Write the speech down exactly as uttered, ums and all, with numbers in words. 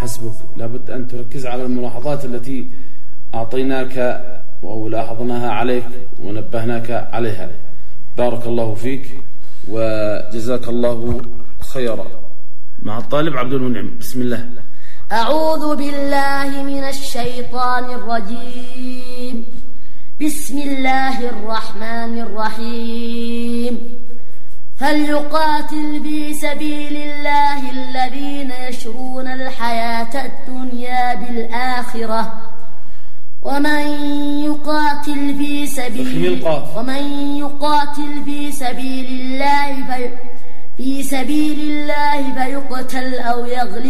حسبك. لابد أن تركز على الملاحظات التي أعطيناك أو لاحظناها عليك ونبهناك عليها. بارك الله فيك وجزاك الله خيرا. مع الطالب عبد المنعم. بسم الله. أعوذ بالله من الشيطان الرجيم. بسم الله الرحمن الرحيم. فليقاتل في سبيل الله الذين يشرون الحياة الدنيا بالآخرة ومن يقاتل في سبيل ومن يقاتل في سبيل الله في في سبيل الله فيقتل أو يغلب